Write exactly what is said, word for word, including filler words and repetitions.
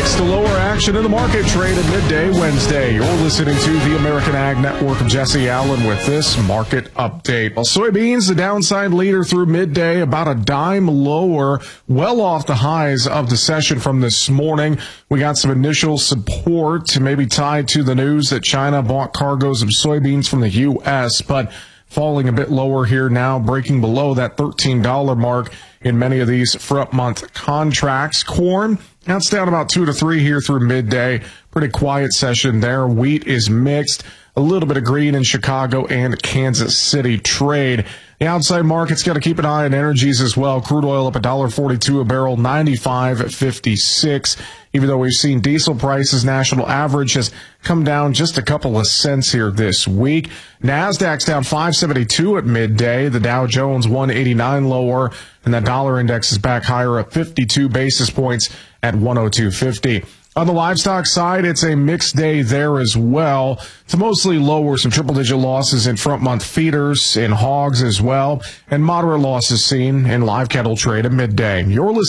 Next, the lower action in the market trade at midday Wednesday. You're listening to the American Ag Network. I'm Jesse Allen with this market update. Well, soybeans, the downside leader through midday, about a dime lower, well off the highs of the session from this morning. We got some initial support, maybe tied to the news that China bought cargoes of soybeans from the U S, but falling a bit lower here now, breaking below that thirteen dollar mark in many of these front month contracts. Corn, that's down about two to three here through midday. Pretty quiet session there. Wheat is mixed. A little bit of green in Chicago and Kansas City trade. The outside market's got to keep an eye on energies as well. Crude oil up one dollar forty-two a barrel, ninety-five fifty-six. Even though we've seen diesel prices, national average has come down just a couple of cents here this week. NASDAQ's down five seventy-two at midday. The Dow Jones one eighty-nine lower, and the dollar index is back higher at fifty-two basis points at one oh two fifty. On the livestock side, it's a mixed day there as well. It's mostly lower, some triple-digit losses in front-month feeders, in hogs as well, and moderate losses seen in live cattle trade at midday. You're listening